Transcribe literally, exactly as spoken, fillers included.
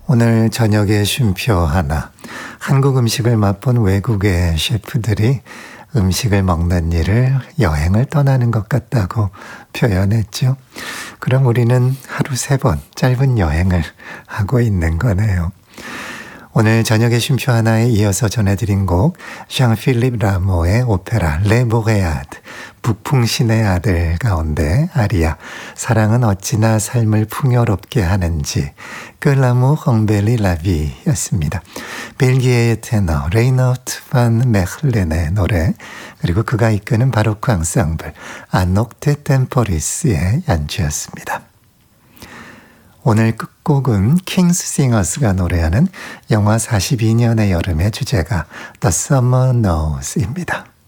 오늘 저녁에 쉼표 하나. 한국 음식을 맛본 외국의 셰프들이 음식을 먹는 일을 여행을 떠나는 것 같다고 표현했죠. 그럼 우리는 하루 세 번 짧은 여행을 하고 있는 거네요. 오늘 저녁에 쉼표 하나에 이어서 전해드린 곡 샹필립 라모의 오페라 레 보레아드 북풍신의 아들 가운데 아리아 사랑은 어찌나 삶을 풍요롭게 하는지 그 라모 헝벨리 라비 였습니다. 벨기에의 테너 레이너트 반 메클렌의 노래 그리고 그가 이끄는 바로크 앙상블 아녹테 템포리스의 연주였습니다. 오늘 끝곡은 킹스 싱어스가 노래하는 영화 사십이 년의 여름의 주제가 The Summer Knows입니다.